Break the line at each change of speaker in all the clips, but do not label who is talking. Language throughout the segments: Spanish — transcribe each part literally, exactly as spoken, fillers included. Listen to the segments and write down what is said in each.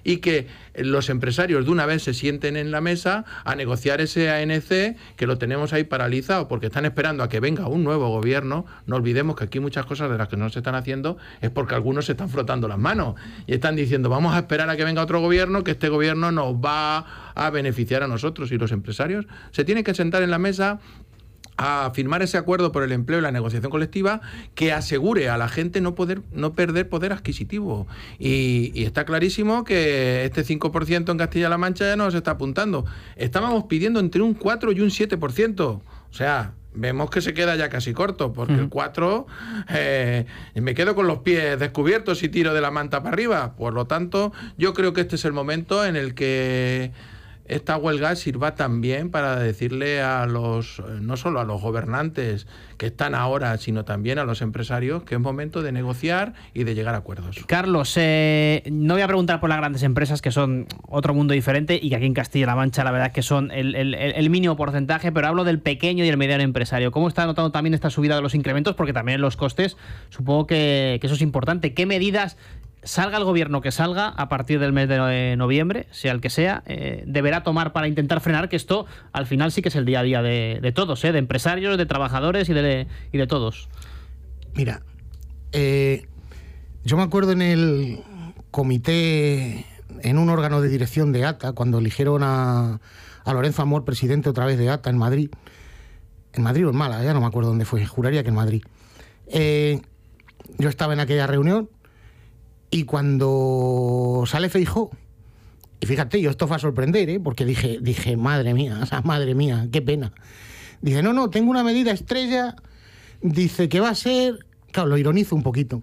y que los empresarios de una vez se sienten en la mesa a negociar ese A N C, que lo tenemos ahí paralizado porque están esperando a que venga un nuevo gobierno. No olvidemos que aquí muchas cosas de las que no se están haciendo es porque algunos se están frotando las manos y están diciendo vamos a esperar a que venga otro gobierno, que este gobierno nos va a beneficiar a nosotros. Y los empresarios se tienen que sentar en la mesa a firmar ese acuerdo por el empleo y la negociación colectiva que asegure a la gente no poder no perder poder adquisitivo. Y, y está clarísimo que este cinco por ciento en Castilla-La Mancha ya nos está apuntando. Estábamos pidiendo entre un cuatro y un siete por ciento. O sea, vemos que se queda ya casi corto, porque uh-huh. el cuatro, eh, me quedo con los pies descubiertos y tiro de la manta para arriba. Por lo tanto, yo creo que este es el momento en el que esta huelga sirva también para decirle a los, no solo a los gobernantes que están ahora, sino también a los empresarios que es momento de negociar y de llegar a acuerdos.
Carlos, eh, no voy a preguntar por las grandes empresas, que son otro mundo diferente y que aquí en Castilla-La Mancha la verdad es que son el, el, el mínimo porcentaje, pero hablo del pequeño y el mediano empresario. ¿Cómo está notando también esta subida de los incrementos? Porque también los costes, supongo que, que eso es importante. ¿Qué medidas, salga el gobierno que salga a partir del mes de noviembre, sea el que sea, eh, deberá tomar para intentar frenar que esto al final sí que es el día a día de, de todos, eh, de empresarios, de trabajadores y de, y de todos?
Mira, eh, yo me acuerdo en el comité, en un órgano de dirección de A T A, cuando eligieron a, a Lorenzo Amor presidente otra vez de A T A en Madrid, en Madrid o en Málaga, ya no me acuerdo dónde fue, juraría que en Madrid. Eh, yo estaba en aquella reunión. Y cuando sale Feijóo, y fíjate, yo esto fue a sorprender, ¿eh? Porque dije, dije, madre mía, o sea, madre mía, qué pena. Dice, no, no, tengo una medida estrella, dice que va a ser, claro, lo ironizo un poquito,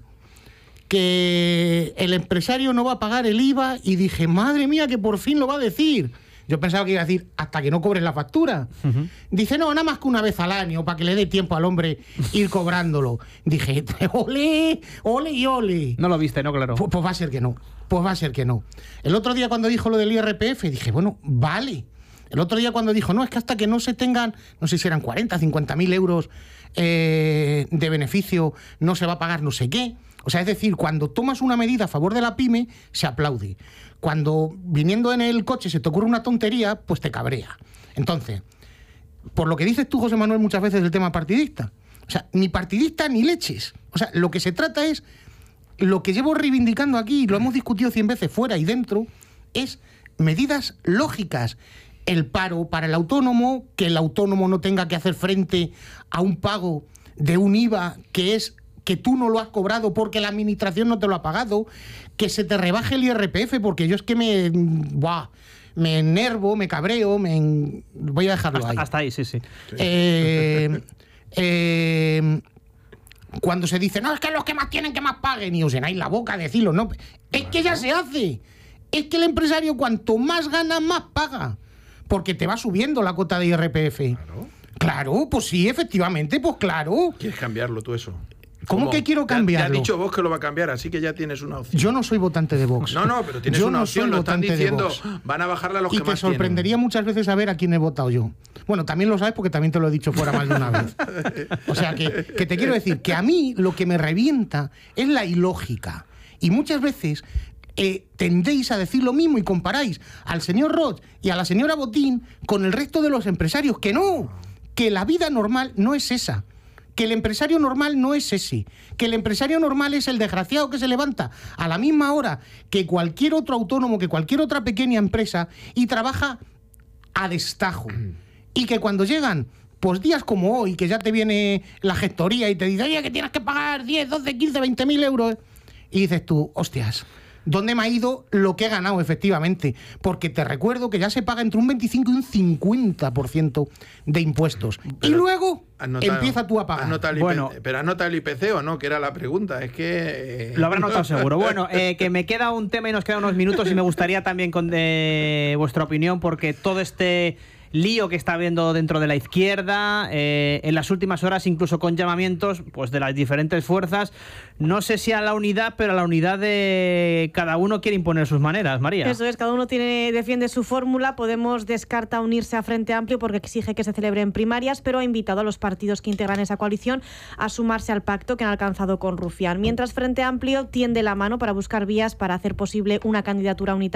que el empresario no va a pagar el I V A, y dije, madre mía, que por fin lo va a decir. Yo pensaba que iba a decir hasta que no cobres la factura. Uh-huh. Dice, no, nada más que una vez al año, para que le dé tiempo al hombre ir cobrándolo. Dije, ole, ole y ole.
No lo viste, ¿no? Claro.
Pues, pues va a ser que no, pues va a ser que no. El otro día cuando dijo lo del I R P F, dije, bueno, vale. El otro día cuando dijo, no, es que hasta que no se tengan, no sé si eran cuarenta, cincuenta mil euros eh, de beneficio, no se va a pagar no sé qué. O sea, es decir, cuando tomas una medida a favor de la pyme, se aplaude. Cuando viniendo en el coche se te ocurre una tontería, pues te cabrea. Entonces, por lo que dices tú, José Manuel, muchas veces del tema partidista. O sea, ni partidista ni leches. O sea, lo que se trata es, lo que llevo reivindicando aquí, y lo hemos discutido cien veces fuera y dentro, es medidas lógicas. El paro para el autónomo, que el autónomo no tenga que hacer frente a un pago de un I V A que es que tú no lo has cobrado porque la administración no te lo ha pagado, que se te rebaje el I R P F, porque yo es que me... ¡buah! Me enervo, me cabreo, me... voy a dejarlo
hasta,
ahí.
Hasta ahí, sí, sí.
Eh, eh, cuando se dice, no, es que los que más tienen que más paguen, y os llenáis la boca a decirlo, no. Es que ya se hace. Es que el empresario cuanto más gana, más paga. Porque te va subiendo la cuota de I R P F. Claro. Claro, pues sí, efectivamente, pues claro.
¿Quieres cambiarlo tú eso?
¿Cómo, ¿Cómo que quiero cambiarlo?
Te ha dicho Vox que lo va a cambiar, así que ya tienes una opción.
Yo no soy votante de Vox.
No, no, pero tienes
yo
una
no
opción, lo están diciendo, van a bajarle a los
y
que más
te sorprendería
tienen.
Muchas veces saber a quién he votado yo. Bueno, también lo sabes porque también te lo he dicho fuera más de una vez. O sea, que, que te quiero decir que a mí lo que me revienta es la ilógica. Y muchas veces eh, tendéis a decir lo mismo y comparáis al señor Roig y a la señora Botín con el resto de los empresarios. Que no, que la vida normal no es esa. Que el empresario normal no es ese, que el empresario normal es el desgraciado que se levanta a la misma hora que cualquier otro autónomo, que cualquier otra pequeña empresa y trabaja a destajo. Y que cuando llegan, pues días como hoy, que ya te viene la gestoría y te dice, oye, que tienes que pagar diez, doce, quince, veinte mil euros, y dices tú, hostias, ¿dónde me ha ido lo que he ganado efectivamente? Porque te recuerdo que ya se paga entre un veinticinco y un cincuenta por ciento de impuestos. Pero y luego notado, empieza tú a pagar.
Anota el bueno, I P C, pero anota el I P C o no, que era la pregunta. Es que...
Eh... Lo habrá notado seguro. Bueno, eh, que me queda un tema y nos quedan unos minutos y me gustaría también con de vuestra opinión, porque todo este lío que está habiendo dentro de la izquierda, eh, en las últimas horas incluso con llamamientos pues de las diferentes fuerzas, no sé si a la unidad, pero a la unidad de cada uno quiere imponer sus maneras, María.
Eso es, cada uno tiene defiende su fórmula. Podemos descarta unirse a Frente Amplio porque exige que se celebren primarias, pero ha invitado a los partidos que integran esa coalición a sumarse al pacto que han alcanzado con Rufián. Mientras Frente Amplio tiende la mano para buscar vías para hacer posible una candidatura unitaria